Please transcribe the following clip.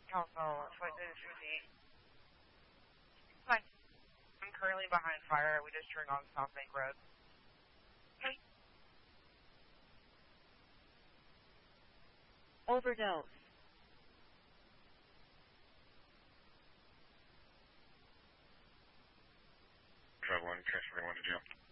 Council 2258. Fine. I'm currently behind fire. We just turned on South Bank Road. Okay. Overdose. Travel 1, transfer 1 to jail.